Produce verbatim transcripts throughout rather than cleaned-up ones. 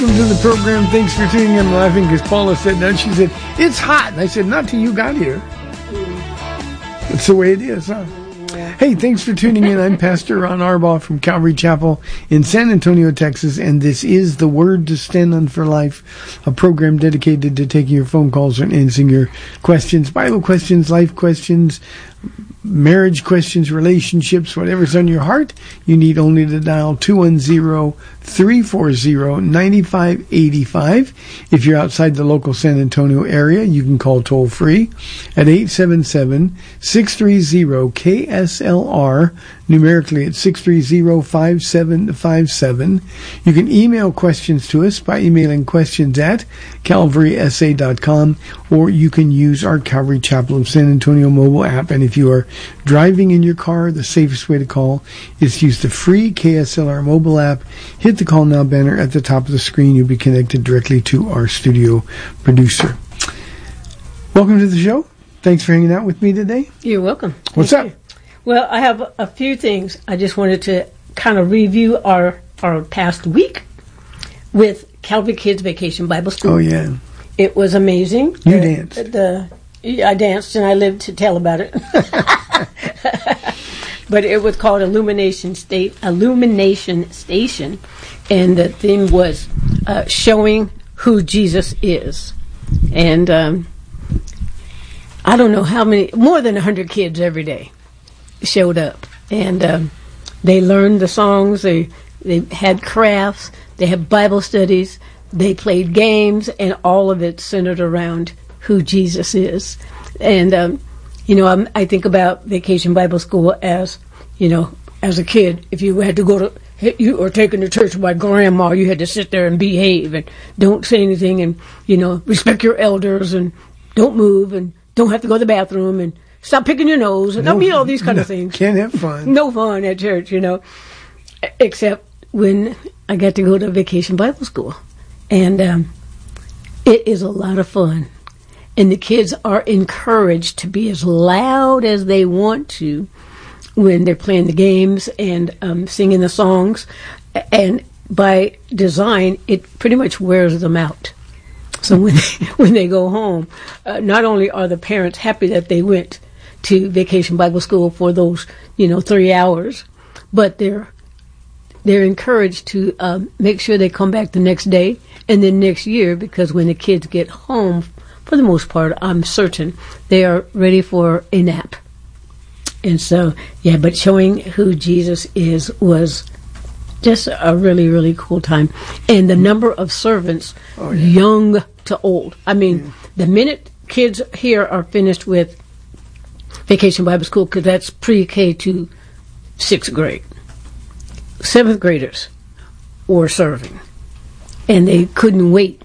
Welcome to the program. Thanks for tuning in. I'm laughing because Paula said that. She said, it's hot. And I said, not till you got here. That's the way it is, huh? Hey, thanks for tuning in. I'm Pastor Ron Arbaugh from Calvary Chapel in San Antonio, Texas, and this is The Word to Stand On for Life, a program dedicated to taking your phone calls and answering your questions, Bible questions, life questions, marriage questions, relationships, whatever's on your heart. You need only to dial two one zero, three four zero, nine five eight five. If you're outside the local San Antonio area, you can call toll free at eight seven seven, six three zero, K S L R, numerically at six three zero, five seven five seven. You can email questions to us by emailing questions at calvary s a dot com, or you can use our Calvary Chapel of San Antonio mobile app. And if you are driving in your car, the safest way to call is to use the free K S L R mobile app. Hit the Call Now banner at the top of the screen. You'll be connected directly to our studio producer. Welcome to the show. Thanks for hanging out with me today. You're welcome. What's Thank up? You. Well, I have a few things. I just wanted to kind of review our, our past week with Calvary Kids Vacation Bible School. Oh, yeah. It was amazing. You the, danced. The, I danced, and I lived to tell about it. But it was called Illumination State, Illumination Station, and the theme was uh, showing who Jesus is. And um, I don't know how many, more than one hundred kids every day showed up. And um, they learned the songs, they, they had crafts, they had Bible studies, they played games, and all of it centered around who Jesus is. And, um, you know, I'm, I think about Vacation Bible School as, you know, as a kid, if you had to go to, you were taken to church by grandma, you had to sit there and behave and don't say anything and, you know, respect your elders and don't move and don't have to go to the bathroom and stop picking your nose and, no, I mean, all these kind no, of things. Can't have fun. No fun at church, you know, except when I got to go to Vacation Bible School. And um, it is a lot of fun. And the kids are encouraged to be as loud as they want to when they're playing the games and um, singing the songs. And by design, it pretty much wears them out. So when they, when they go home, uh, not only are the parents happy that they went to Vacation Bible School for those, you know, three hours, but they're they're encouraged to um, make sure they come back the next day and then next year, because when the kids get home, for the most part, I'm certain they are ready for a nap. And so, yeah, but showing who Jesus is was just a really, really cool time. And the number of servants, oh, yeah. young to old. I mean, yeah. the minute kids here are finished with Vacation Bible School, because that's pre-K to sixth grade, seventh graders were serving. And they couldn't wait.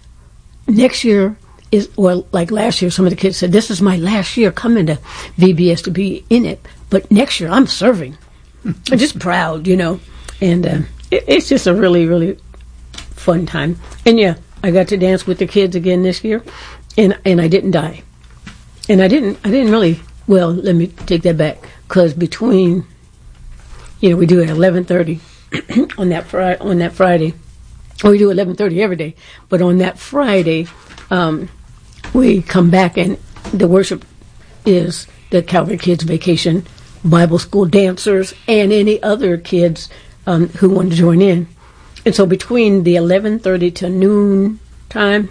Next year, is, well, like last year, some of the kids said, this is my last year coming to V B S to be in it, but next year I'm serving. I'm just proud, you know, and uh, it, it's just a really, really fun time. And yeah, I got to dance with the kids again this year, and and I didn't die. And I didn't, I didn't really, well, let me take that back, because between, you know, we do it at eleven thirty on that Friday, on that Friday, or we do eleven thirty every day, but on that Friday, um, we come back and the worship is the Calvary Kids Vacation Bible School dancers and any other kids um, who want to join in. And so between the eleven thirty to noon time,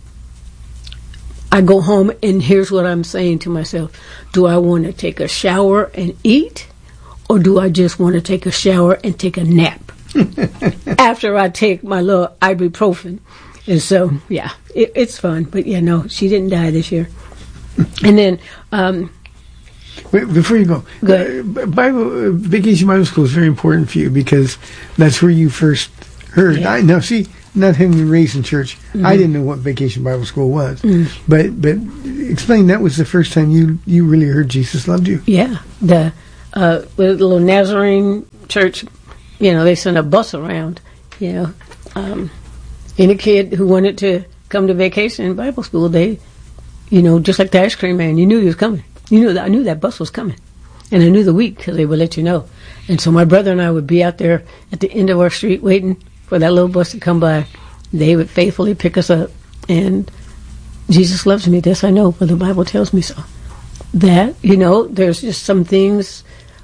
I go home and here's what I'm saying to myself. Do I want to take a shower and eat, or do I just want to take a shower and take a nap after I take my little ibuprofen? And so, yeah, it, it's fun. But, yeah, no, she didn't die this year. And then... Um, Wait, before you go, go uh, Bible, uh, Vacation Bible School is very important for you because that's where you first heard. Yeah. I, now, see, not having been raised in church, mm-hmm. I didn't know what Vacation Bible School was. Mm. But but explain, that was the first time you, you really heard Jesus loved you. Yeah. The, uh, the little Nazarene church, you know, they sent a bus around, you know. Um, any kid who wanted to come to Vacation Bible School, they, you know, just like the ice cream man, you knew he was coming. You knew that I knew that bus was coming, and I knew the week because they would let you know. And so my brother and I would be out there at the end of our street waiting for that little bus to come by, they would faithfully pick us up. And Jesus loves me, this I know, for the Bible tells me so. That, you know, there's just some things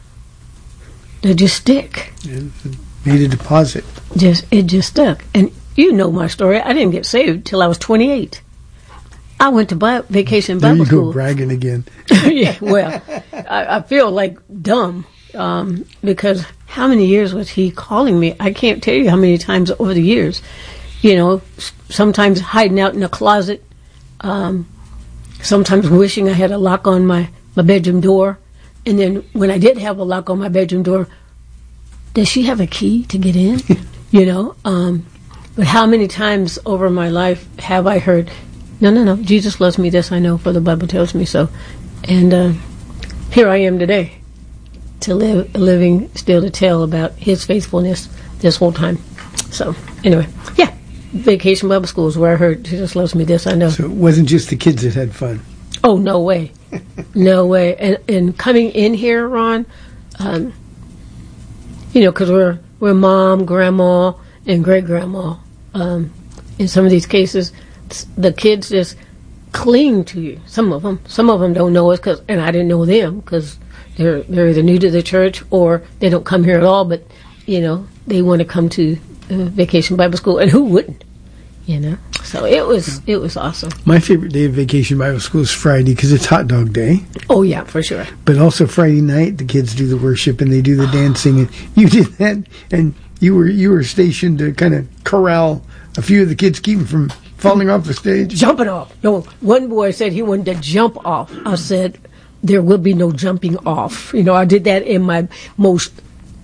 that just stick. And made a deposit. Just It just stuck. And you know my story. I didn't get saved till I was twenty-eight. I went to Bi- vacation Bible there you school. Go bragging again. Yeah, well, I, I feel like dumb um, because how many years was he calling me? I can't tell you how many times over the years. You know, sometimes hiding out in a closet, um, sometimes wishing I had a lock on my, my bedroom door. And then when I did have a lock on my bedroom door, does she have a key to get in? You know, um, but how many times over my life have I heard, no, no, no, Jesus loves me, this I know, for the Bible tells me so. And uh, here I am today, to live, living still to tell about his faithfulness this whole time. So, anyway, yeah, Vacation Bible School is where I heard Jesus loves me, this I know. So it wasn't just the kids that had fun. Oh, no way. No way. And, and coming in here, Ron, um, you know, because we're, we're mom, grandma, and great-grandma. Um, in some of these cases, the kids just cling to you. Some of them, some of them don't know us, cause, and I didn't know them because they're they're either new to the church or they don't come here at all. But you know, they want to come to uh, Vacation Bible School, and who wouldn't? You know, so it was it was awesome. My favorite day of Vacation Bible School is Friday because it's hot dog day. Oh yeah, for sure. But also Friday night, the kids do the worship and they do the dancing, and you did that, and you were you were stationed to kind of corral a few of the kids, keep them from falling off the stage. Jumping off. No, one boy said he wanted to jump off. I said, there will be no jumping off. You know, I did that in my most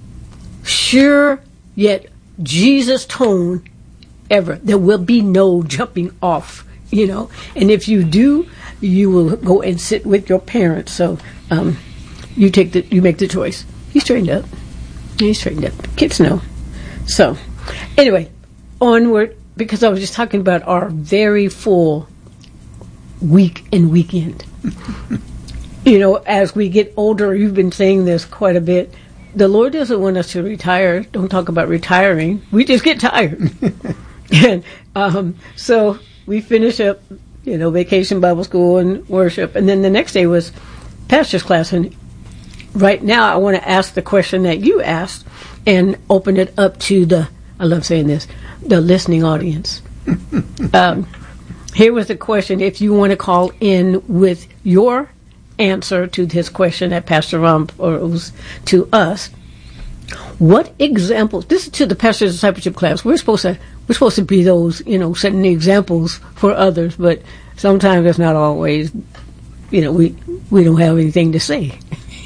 sure yet Jesus tone ever. There will be no jumping off, you know. And if you do, you will go and sit with your parents. So um, you take the, you make the choice. He's trained up. He's trained up. Kids know. So anyway, onward. Because I was just talking about our very full week and weekend. You know, as we get older, you've been saying this quite a bit. The Lord doesn't want us to retire. Don't talk about retiring. We just get tired. And um, so we finish up, you know, Vacation Bible School and worship. And then the next day was pastor's class. And right now I want to ask the question that you asked and open it up to the, I love saying this, the listening audience. um, here was the question. If you want to call in with your answer to this question that Pastor Ron posed to us, what examples? This is to the pastor's discipleship class. We're supposed to we're supposed to be those, you know, setting the examples for others, but sometimes that's not always. You know, we we don't have anything to say.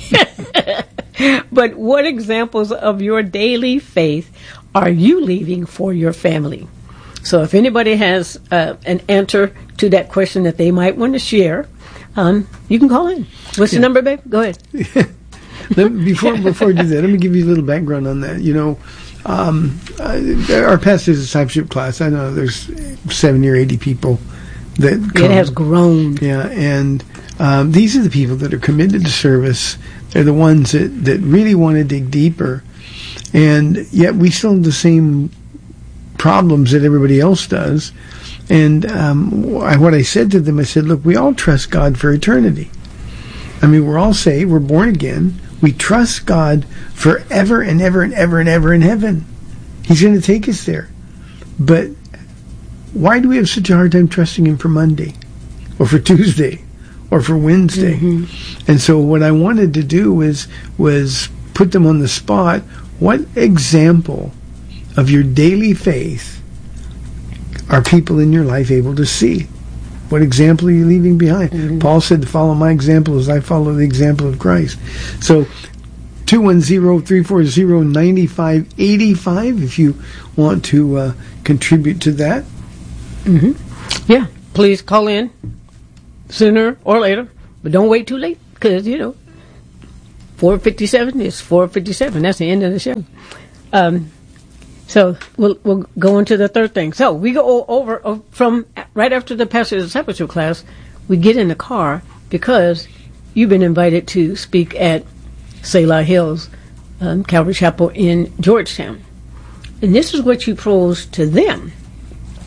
But what examples of your daily faith are you leaving for your family? So if anybody has uh, an answer to that question that they might want to share, um, you can call in. What's yeah. the number, babe? Go ahead. let me, before before I do that, let me give you a little background on that. You know, um, uh, our pastor's discipleship class, I know there's seventy or eighty people that come. It has grown. Yeah, and um, these are the people that are committed to service. They're the ones that, that really want to dig deeper. And yet we still have the same problems that everybody else does. And um, I, what I said to them, I said, look, we all trust God for eternity. I mean, we're all saved. We're born again. We trust God forever and ever and ever and ever in heaven. He's going to take us there. But why do we have such a hard time trusting Him for Monday or for Tuesday or for Wednesday? Mm-hmm. And so what I wanted to do was was put them on the spot. What example of your daily faith are people in your life able to see? What example are you leaving behind? Mm-hmm. Paul said to follow my example as I follow the example of Christ. So two one zero, three four zero, nine five eight five if you want to uh, contribute to that. Mm-hmm. Yeah, please call in sooner or later, but don't wait too late because, you know, four fifty-seven is four fifty-seven. That's the end of the show. Um, so we'll we'll go into the third thing. So we go over uh, from right after the pastor's discipleship class, we get in the car because you've been invited to speak at Selah Hills um, Calvary Chapel in Georgetown. And this is what you posed to them.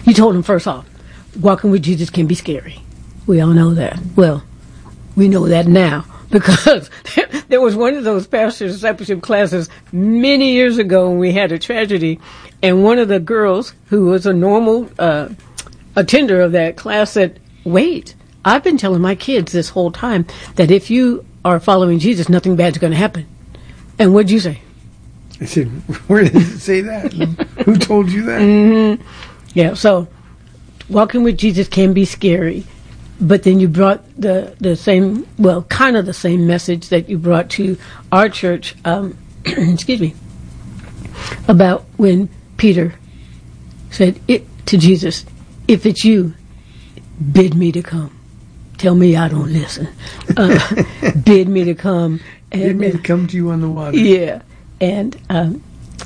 You told them first off, walking with Jesus can be scary. We all know that. Well, we know that now because there was one of those pastor discipleship classes many years ago when we had a tragedy, and one of the girls who was a normal uh, attender of that class said, wait, I've been telling my kids this whole time that if you are following Jesus, nothing bad's going to happen. And what'd you say? I said, where does it say that? Who told you that? Mm-hmm. Yeah, so walking with Jesus can be scary, but then you brought the, the same, well, kind of the same message that you brought to our church, um, excuse me, about when Peter said it to Jesus, if it's you, bid me to come. Tell me I don't listen. Uh, bid me to come. And, bid me to come to you on the water. Yeah. And um,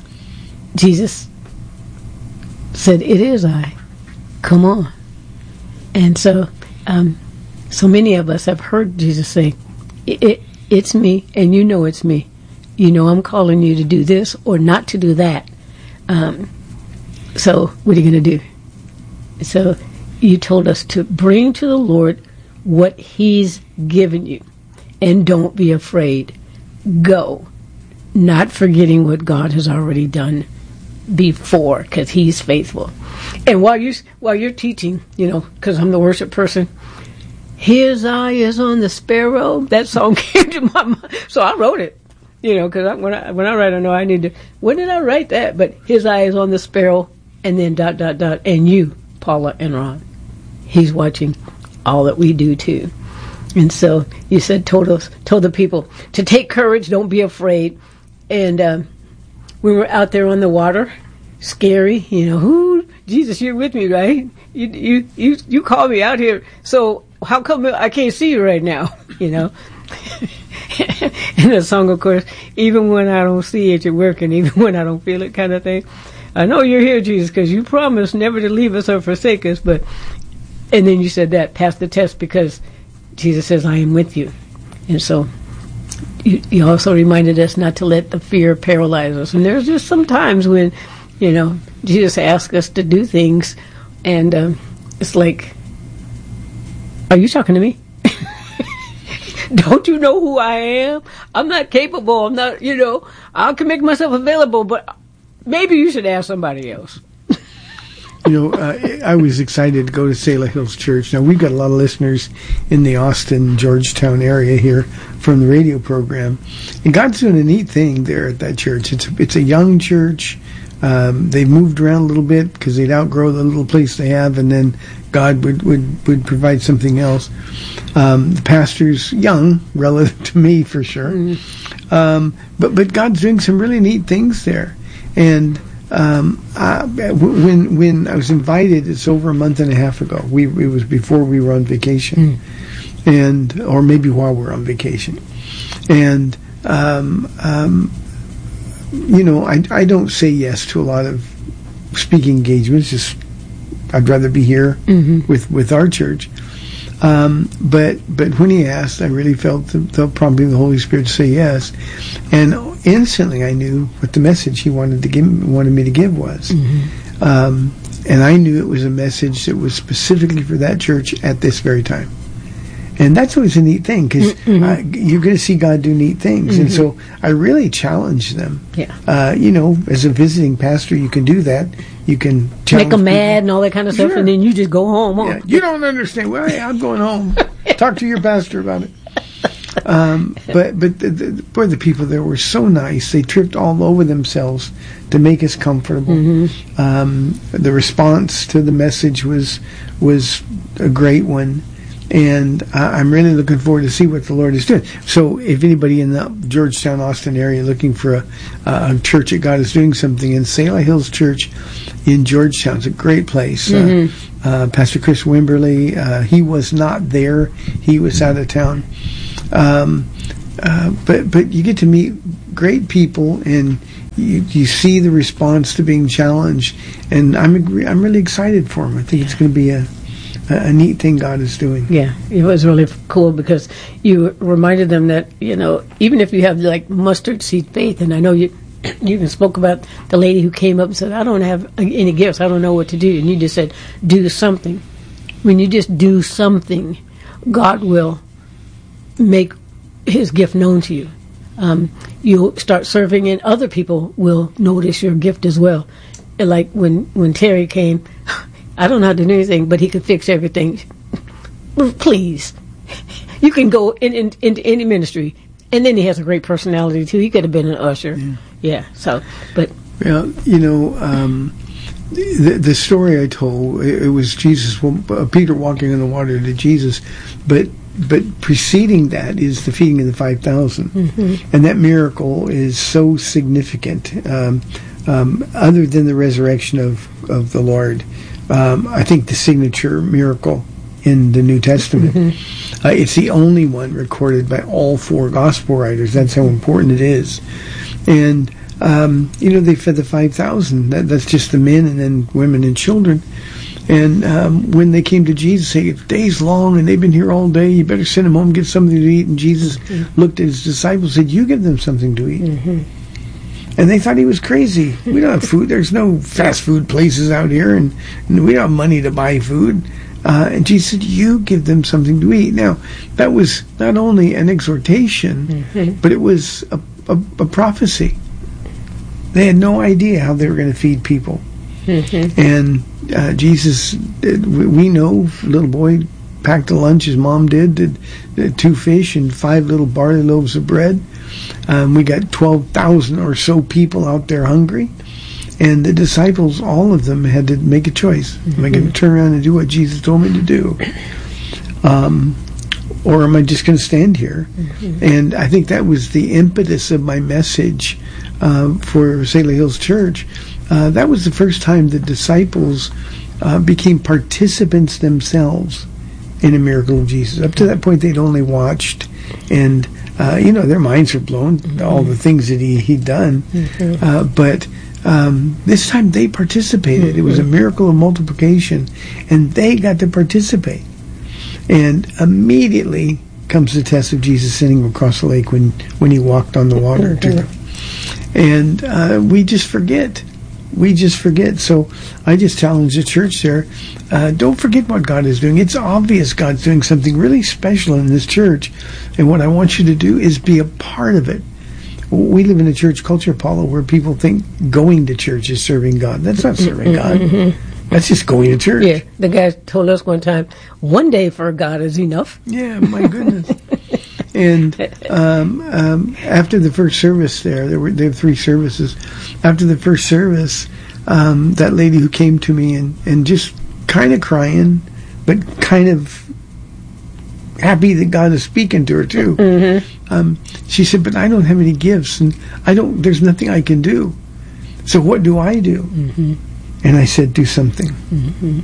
Jesus said, it is I. Come on. And so um, so many of us have heard Jesus say, it, it, it's me, and you know it's me. You know I'm calling you to do this or not to do that. Um, so what are you going to do? So you told us to bring to the Lord what he's given you. And don't be afraid. Go. Not forgetting what God has already done before, because he's faithful. And while you while you're teaching, you know, because I'm the worship person, his eye is on the sparrow. That song came to my mind, so I wrote it. You know, because when I when I write, I know I need to. When did I write that? But his eye is on the sparrow, and then dot dot dot, and you, Paula and Ron, he's watching all that we do too. And so you said, told us, told the people to take courage, don't be afraid. And um, we were out there on the water, scary, you know, who, Jesus, you're with me, right? You, you, you, you called me out here. So how come I can't see you right now? You know? And the song, of course, even when I don't see it, you're working, even when I don't feel it kind of thing. I know you're here, Jesus, because you promised never to leave us or forsake us. But, and then you said that, pass the test, because Jesus says, I am with you. And so you, you also reminded us not to let the fear paralyze us. And there's just some times when, you know, Jesus asks us to do things, and um, it's like, are you talking to me? Don't you know who I am? I'm not capable. I'm not, you know, I can make myself available, but maybe you should ask somebody else. You know, uh, I was excited to go to Selah Hills Church. Now, we've got a lot of listeners in the Austin, Georgetown area here from the radio program. And God's doing a neat thing there at that church. It's a, it's a young church. Um, they've moved around a little bit because they'd outgrow the little place they have, and then God would, would, would provide something else. Um, the pastor's young, relative to me, for sure. Mm. Um, but, but God's doing some really neat things there. And Um, uh, when when I was invited, it's over a month and a half ago. We it was before we were on vacation, mm. and or maybe while we we're on vacation, and um, um, you know, I I don't say yes to a lot of speaking engagements. Just I'd rather be here mm-hmm. with with our church. Um, but but when he asked, I really felt the, the prompting of the Holy Spirit to say yes, and instantly I knew what the message he wanted to give wanted me to give was, mm-hmm. um, and I knew it was a message that was specifically for that church at this very time. And that's always a neat thing, because mm-hmm. uh, you're going to see God do neat things. Mm-hmm. And so I really challenge them. Yeah. Uh, you know, as a visiting pastor, you can do that. You can make them mad and all that kind of stuff, sure. and then you just go home. Huh? Yeah. You don't understand. Well, hey, I'm going home. Talk to your pastor about it. Um, but but the, the, boy, the people there were so nice. They tripped all over themselves to make us comfortable. Mm-hmm. Um, the response to the message was was a great one. And uh, I'm really looking forward to see what the Lord is doing. So if anybody in the Georgetown, Austin area looking for a, a church that God is doing something in, Selah Hills Church in Georgetown, it's a great place. Mm-hmm. Uh, uh, Pastor Chris Wimberly, uh, he was not there. He was out of town. Um, uh, but but you get to meet great people, and you, you see the response to being challenged. And I'm agree- I'm really excited for him. I think it's going to be a a neat thing God is doing. Yeah, it was really cool, because you reminded them that, you know, even if you have like mustard seed faith, and I know you you even spoke about the lady who came up and said, I don't have any gifts. I don't know what to do. And you just said, do something. When you just do something, God will make his gift known to you. Um, you'll start serving, and other people will notice your gift as well. Like when, when Terry came, I don't know how to do anything, but he could fix everything. Please. You can go in, in, into any ministry, and then he has a great personality, too. He could have been an usher. Yeah, yeah so, but... Well, you know, um, the, the story I told, it, it was Jesus, uh, Peter walking on the water to Jesus, but but preceding that is the feeding of the five thousand. Mm-hmm. And that miracle is so significant. Um, um, other than the resurrection of, of the Lord, um, I think the signature miracle in the New Testament. Mm-hmm. Uh, it's the only one recorded by all four gospel writers. That's how important it is. And, um, you know, they fed the five thousand. That, that's just the men and then women and children. And um, when they came to Jesus, they said, day's long and they've been here all day. You better send them home, get something to eat. And Jesus mm-hmm. looked at his disciples and said, you give them something to eat. Mm-hmm. And they thought he was crazy. We don't have food. There's no fast food places out here, and, and we don't have money to buy food. Uh, and Jesus said, you give them something to eat. Now, that was not only an exhortation, mm-hmm. but it was a, a, a prophecy. They had no idea how they were going to feed people. Mm-hmm. And uh, Jesus, we know, little boy packed a lunch, his mom did, did, did two fish and five little barley loaves of bread. Um, we got twelve thousand or so people out there hungry. And the disciples, all of them, had to make a choice. Mm-hmm. Am I going to turn around and do what Jesus told me to do? Um, or am I just going to stand here? Mm-hmm. And I think that was the impetus of my message uh, for Salem Hills Church. Uh, that was the first time the disciples uh, became participants themselves in a miracle of Jesus. Up to that point, they'd only watched, and, uh, you know, their minds were blown, mm-hmm. all the things that he, he'd done. Mm-hmm. Uh, but... Um, this time they participated. Mm-hmm. It was a miracle of multiplication, and they got to participate. And immediately comes the test of Jesus sending them across the lake when, when he walked on the water mm-hmm. to them. And uh, we just forget. We just forget. So I just challenge the church there, uh, don't forget what God is doing. It's obvious God's doing something really special in this church, and what I want you to do is be a part of it. We live in a church culture, Paula, where people think going to church is serving God. That's not serving God. Mm-hmm. That's just going to church. Yeah, the guy told us one time, one day for God is enough. Yeah, my goodness. And um, um, after the first service there, there were there were three services. After the first service, um, that lady who came to me and, and just kind of crying, but kind of happy that God is speaking to her too. Mm-hmm. Um, she said, but I don't have any gifts, and I don't. There's nothing I can do. So what do I do? Mm-hmm. And I said, do something. Mm-hmm.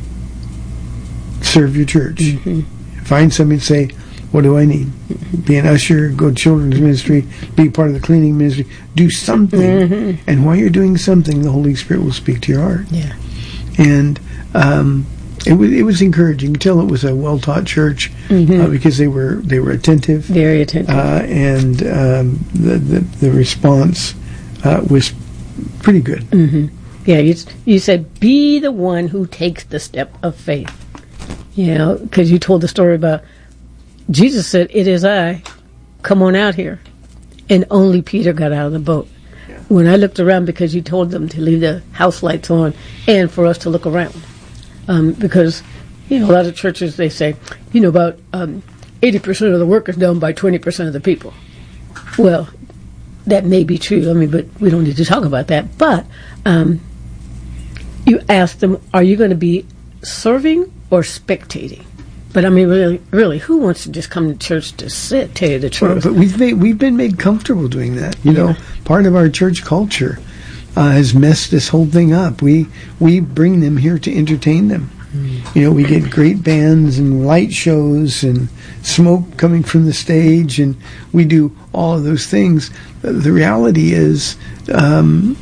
Serve your church. Mm-hmm. Find somebody and say, what do I need? Mm-hmm. Be an usher, go to children's ministry, be part of the cleaning ministry. Do something. Mm-hmm. And while you're doing something, the Holy Spirit will speak to your heart. Yeah. And um, it was it was encouraging. You can tell it was a well taught church mm-hmm. uh, because they were they were attentive, very attentive, uh, and um, the, the the response uh, was pretty good. Mm-hmm. Yeah, you you said be the one who takes the step of faith. You know, because you told the story about Jesus said, "It is I. Come on out here," and only Peter got out of the boat. Yeah. When I looked around, because you told them to leave the house lights on, and for us to look around. Um, because, you know, a lot of churches, they say, you know, about um, eighty percent of the work is done by twenty percent of the people. Well, that may be true. I mean, but we don't need to talk about that. But um, you ask them, are you going to be serving or spectating? But, I mean, really, really, who wants to just come to church to sit, tell you the truth? Well, but we've, made, we've been made comfortable doing that. You yeah. know, part of our church culture Uh, has messed this whole thing up. We we bring them here to entertain them. Mm. You know, we get great bands and light shows and smoke coming from the stage, and we do all of those things. The reality is, um,